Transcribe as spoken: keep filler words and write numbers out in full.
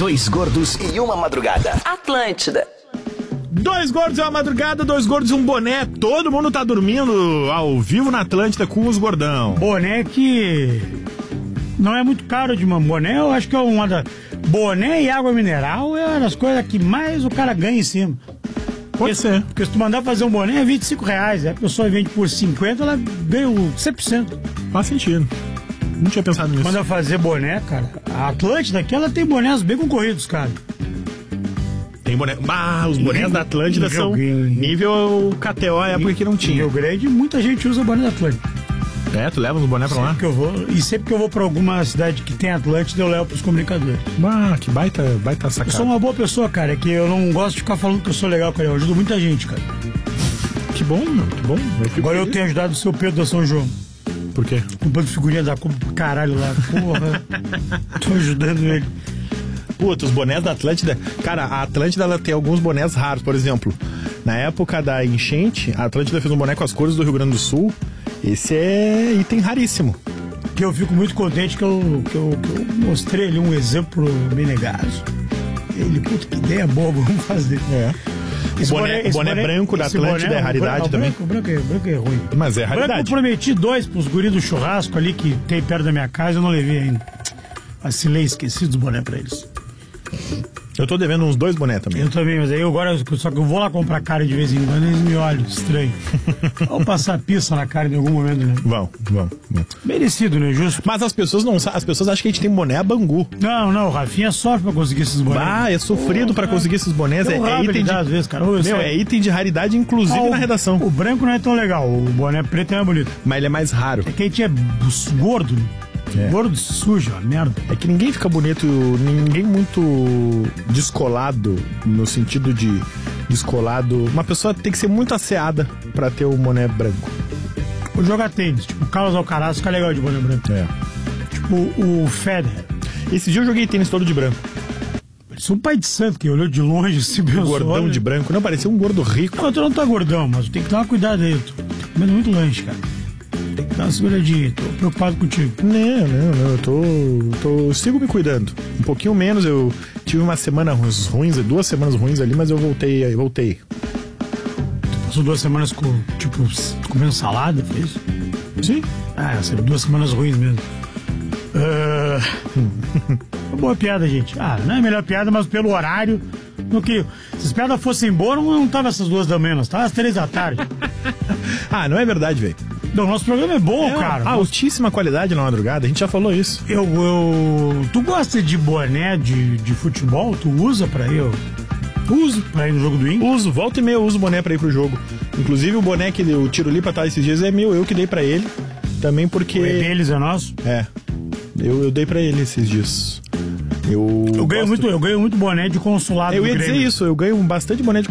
Dois gordos e uma madrugada. Atlântida. Dois gordos e uma madrugada, dois gordos e um boné. Todo mundo tá dormindo ao vivo na Atlântida com os gordão. Boné que não é muito caro de uma boné, eu acho que é uma da... Boné e água mineral é uma das coisas que mais o cara ganha em cima. Pode ser. Porque se tu mandar fazer um boné é vinte e cinco reais, é, a pessoa vende por cinquenta, ela ganha o cem por cento. Faz sentido. Não tinha pensado nisso. Manda fazer boné, cara. A Atlântida aqui, ela tem bonés bem concorridos, cara. Tem boné. Ah, os bonés da Atlântida são nível K T O, é porque não tinha. Rio Grande, muita gente usa boné da Atlântida. É, tu leva os bonés pra lá? Sempre que eu vou, e sempre que eu vou pra alguma cidade que tem Atlântida, eu levo pros comunicadores. Ah, que baita, baita sacada. Eu sou uma boa pessoa, cara, é que eu não gosto de ficar falando que eu sou legal, cara. Eu ajudo muita gente, cara. Que bom, meu, que bom. Eu Agora eu tenho ajudado o seu Pedro da São João. Por quê? Comprando figurinha da Copa pro caralho lá. Porra. Tô ajudando ele. Puta, os bonés da Atlântida. Cara, a Atlântida ela tem alguns bonés raros. Por exemplo, na época da enchente, a Atlântida fez um boné com as cores do Rio Grande do Sul. Esse é item raríssimo. Que eu fico muito contente que eu, que eu, que eu mostrei ali um exemplo pro Menegaso. Ele, puta, que ideia boa, vamos fazer. É. Esse o boné, boné, boné branco da Atlântida boné, é raridade branco, também. Branco, branco, é, branco é ruim. Mas é raridade. Branco eu prometi dois pros guris do churrasco ali que tem perto da minha casa, eu não levei ainda. Vacilei, esqueci dos bonés pra eles. Eu tô devendo uns dois bonés também. Eu também, mas aí eu agora, só que eu vou lá comprar carne de vez em quando, eles me olham, estranho. Vamos passar pizza na carne em algum momento, né? Vão, vão, vão. Merecido, né? Justo. Mas as pessoas não as pessoas acham que a gente tem boné a Bangu. Não, não, o Rafinha sofre pra conseguir esses bonés. Ah, é sofrido oh, pra conseguir esses bonés. É, é item de, às vezes, cara. Ô, meu, é item de raridade, inclusive ah, o, na redação. O branco não é tão legal, o boné preto é mais bonito. Mas ele é mais raro. É que a gente é gordo, É. Gordo sujo, uma merda. É que ninguém fica bonito, ninguém muito descolado, no sentido de descolado. Uma pessoa tem que ser muito asseada pra ter o boné branco. Ou jogar tênis, tipo, o Carlos Alcaraz fica legal de boné branco. É. Tipo, o Federer. Esse dia eu joguei tênis todo de branco. Parecia um pai de santo que olhou de longe assim, um gordão olha... de branco. Não, parecia um gordo rico. Não, tu não tá gordão, mas tem que dar uma cuidado aí. Tu tá comendo muito lanche, cara. Tem que dar uma seguradinha, tô preocupado contigo. Não, não, não, eu tô, tô, eu sigo me cuidando. Um pouquinho menos, eu tive uma semana ruins, duas semanas ruins ali, mas eu voltei, eu voltei. Tu passou duas semanas com, tipo, comendo salada, foi isso? Sim. Ah, foram duas semanas ruins mesmo. Uh... Boa piada, gente. Ah, não é a melhor piada, mas pelo horário, no que... Se as piadas fossem boas, não, não tava essas duas da menos, tava às três da tarde. Ah, não é verdade, velho. Não, nosso programa é bom, é, cara. Altíssima qualidade na madrugada, a gente já falou isso. Eu, eu... Tu gosta de boné de, de futebol? Tu usa pra ir? Eu... Uso. Pra ir no jogo do Inter? Uso, volta e meia eu uso boné pra ir pro jogo. Inclusive o boné que o Tiro Lipa tá esses dias é meu, eu que dei pra ele. Também porque... O é deles, é nosso? É. Eu, eu dei pra ele esses dias. Eu, eu, ganho muito, eu ganho muito boné de consulado. Eu ia dizer isso, eu ganho bastante boné de